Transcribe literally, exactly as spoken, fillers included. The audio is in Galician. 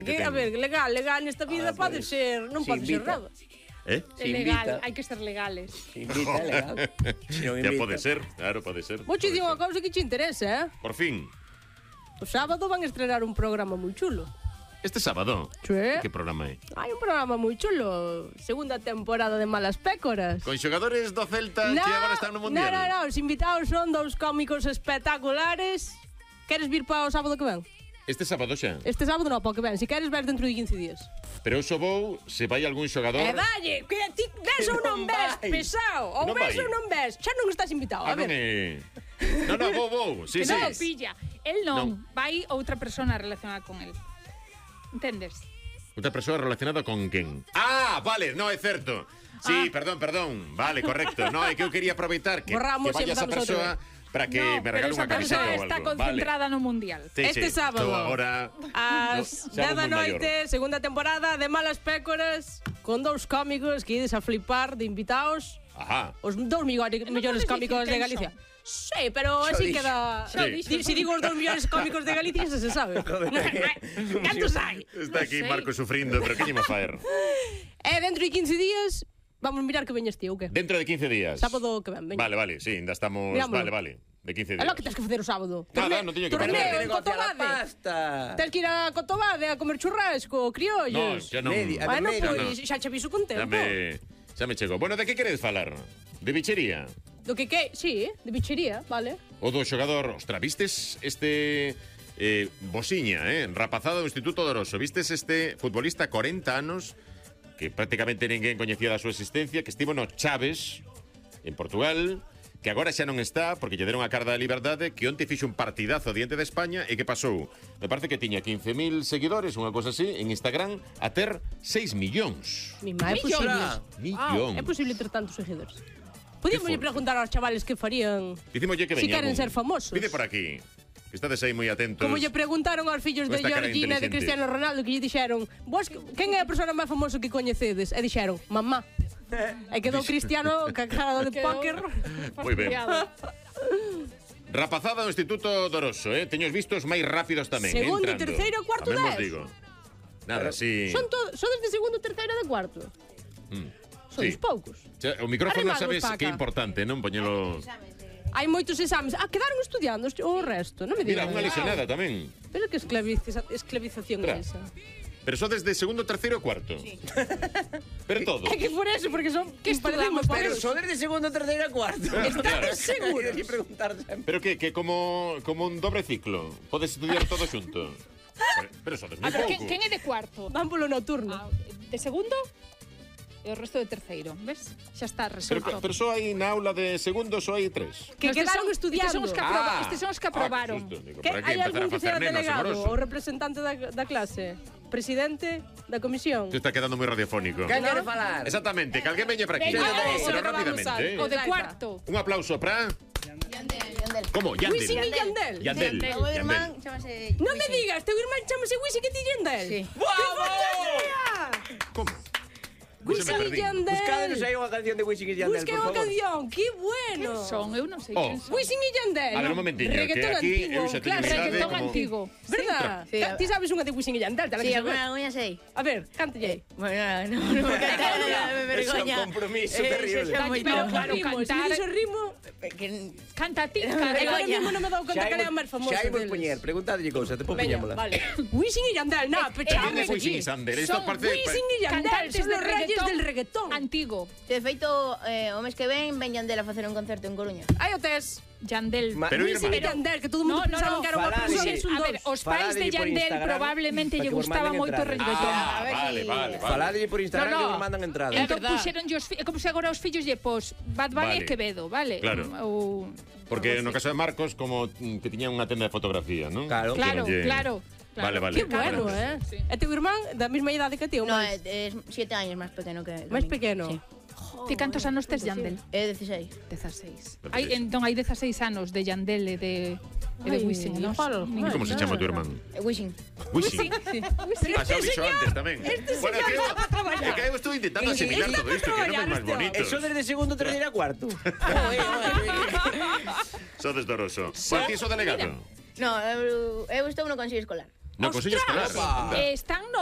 Que, a ver, legal, legal nesta vida pode ser, non pode ser nada. Eh? É legal, hai que ser legales. Se invita, legal. Se non Ya invita. pode ser, claro, pode ser. Mocho pode di unha ser. cousa que che interesa, eh? Por fin. O sábado van estrenar un programa moi chulo. Este sábado. Sí. Que programa é? Hai un programa moi chulo. Segunda temporada de Malas Pécoras. Con xogadores do Celta que agora están no Mundial. No, no, no, os invitados son dous cómicos espectaculares. Queres vir para o sábado que ven? Este sábado xa. Este sábado non, para o que ven. Si queres ver dentro de quince días. Pero eu só vou se vai algún xogador. E dalle, que ti ves ou non Non ves, vai. pesado. Ou Non ves vai. ou non ves. Xa non estás invitado, Ah, a non ver. é. No, no, vou, vou. Sí, Que sí. non o pilla. El non, Non. vai outra persona relacionada con el. Entendes? Outra persoa relacionada con quen? Ah, vale, no, é certo. Sí, perdón, perdón. Vale, correcto. No, é que eu quería aproveitar que, Borramos que vaya e esa empezamos outra persoa para que no, me pero regale esa unha camiseta persoa ou está algo. concentrada no mundial. Sí, Este sí, sábado. estou agora As No, xa dez da vou moi noite, segunda temporada de Malas Pécoras, con dous cómicos que ides a flipar de invitados. Ajá. Os dous millores, non millores podes cómicos dicir de quen Galicia. son. Sí, pero Xa así dixo. queda. Xa Di- dixo. Si digo os dous millores cómicos de Galicia, xa se sabe. Cantos hai? Está aquí sei. Marco sufrindo, pero que lle a faer? E dentro de quince días, vamos mirar que veñes ti, ou que? Dentro de quince días. Sábado que ven, veña. Vale, vale, sí, ainda estamos, Mirámoslo. vale, vale. De quince É días. lo que tens que facer o sábado. Nada, non teño que Torneo facer. en Negocia la Cotobade. pasta. Tens que ir a Cotobade a comer churrasco, No, criollos. xa non. Media. Bueno, media. pois xa che aviso con tempo. Xa me, xa me chegou. Bueno, de que queredes falar? De bichería? Do que que, sí, de bichería, vale. O do xogador, ostra, vistes este eh, Bosiña, eh, rapazado do Instituto Doroso, vistes este futbolista corenta anos que prácticamente ninguén coñecía da súa existencia, que estivo no Chaves en Portugal, que agora xa non está porque lle deron a carta de liberdade, que onte fixo un partidazo diante de España e que pasou, me parece que tiña quince mil seguidores, unha cosa así, en Instagram, a ter seis millóns. Mi má, é posible. Millón. Ah, é posible ter tantos seguidores. Podíamos Que lle preguntar aos chavales que farían Dicímoslle que si veña queren algún. ser famosos. Vide por aquí. Que estades aí moi atentos. Como lle preguntaron aos fillos Con de esta cara Georgina e de inteligente. Cristiano Ronaldo que lle dixeron, vos, quen é a persona máis famosa que coñecedes? E dixeron, mamá. E quedou Cristiano ca cara de Quedou- póker. Moi ben. Fastidiado. Rapazada do Instituto Doroso, eh? Teño os vistos máis rápidos tamén, Segundo, entrando. terceiro, cuarto, Tamén vos dez. digo. Nada, sí. Son, to, son desde segundo, terceiro e de cuarto. Son Sí. os poucos. Xa, o micrófono Arremados sabes pa que é acá. importante, non? Poñelo... Hai moitos exames. Ah, quedaron estudiando os- o resto, non me Mira, digas. unha lesionada tamén. Pero que esclaviza, esclavización Espera. é esa? Pero só desde segundo, terceiro e cuarto. Sí. Pero todo. É que por eso, porque son que estudamos, Pero só desde segundo, terceiro e cuarto. Estamos seguros. Hai que preguntar sempre. Pero que, que como, como un dobre ciclo. Podes estudiar todo xunto. Pero sodes moi A ver, pouco. quen, quen é de cuarto? Van polo nocturno. Ah, de segundo? E o resto de terceiro, ves? Xa está Pero, resolto. pero só hai na aula de segundo, só hai tres. Que Estes quedaron son- estudiando. Estes son os que, aproba, Ah. estes son os que aprobaron. Ah, que susto, digo, Que para que hai empezar algún a que facer será nenos, delegado amoroso. ou representante da, da clase? Presidente da comisión? Te está quedando moi radiofónico. Quen quere falar? Exactamente, que alguén veña para aquí. Venga, Pero eso, que vamos rapidamente, a- eh. O de Exacto. cuarto. Un aplauso para... ¿Cómo? Yandel. Wisin e Yandel. Yandel. Yandel. O meu irmán Yandel. chamase Non me digas, teu irmán chamase Wisin e ti Yandel. Sí. ¿Cómo? Wisin e Yandel. Buscadenos aí unha canción de Wisin e Yandel, Busque por unha favor. canción, que bueno. Son, eu non sei Oh. quen son. Wisin e Yandel. A ver, un momentinho, que Reggaetón aquí antigo, eu xa teño claro, idade Reggaetón como- antigo. Verdad? Sí, Ti- a- Ti sabes unha de Wisin e Yandel, te la Sí, que alguna saber. alguna sei. A ver, cántelle. Bueno, no, no me cantar, no me vergoña. Es un compromiso Eh, terrible. xa moi Pero top. claro, Ritmo, cantar- si dices o ritmo, Que Canta ti, agora cara. mismo non me dou conta Xa que era a imos- máis famosa Xa imos deles. poñer, preguntadelle cousas, te Veña, poñémola. vale. Wisin e Yandel, na, ¿Quién pechamos es Wisin aquí. y Yandel? Esto Son parece... Wisin e Yandel Cantantes son de los reyes reggaetón del reggaetón. antigo. De feito, eh, o mes que ven ven Yandel a facer un concerto en Coruña. Aí o tes. Yandel. Ma- Pero, Wisin e irmán. Yandel, que todo o mundo No, no, pensaba no, que era unha falade. persona, Sí. son A ver, dos. os pais de Faladelle por Yandel Instagram probablemente para lle que vos gustaba manden moito o entradas. reggaetón. Ah, A ver vale, si- vale, vale. Faladelle por Instagram No, no. que nos mandan entradas. Entón verdad. puxeron os fi- é como se agora os fillos lle pos Bad Bunny Vale. e Quevedo, vale? Claro. Ou Porque no caso de Marcos, como mm, que tiña unha tenda de fotografía, ¿no? Claro. Claro, Queronlle- claro. claro. Vale, vale. Que bueno, eh? Sí. E teu irmán da mesma idade que ti, ou No, máis? é, é siete años máis pequeno que que Máis min. pequeno. Sí. Ti cantos anos tes, Yandel? É dieciséis. dezaseis. dezaseis. Hai, entón hai dezaseis anos de Yandel e de, e de Ai, Wisin, non? igual, ¿Y cómo se chama tu irmán? É Wishing. Wisin. Ah, xa o dixo antes tamén. este Bueno, señor que eu, está para traballar. é que eu estou intentando asimilar Está todo para isto, que traballar éramos máis este home. bonitos. Eso desde segundo, terceiro e cuarto. Sodes doroso. Por ti, so delegado. No, eu, eu estou no consello escolar. No Consello Escolar. Ostras, Anda. están no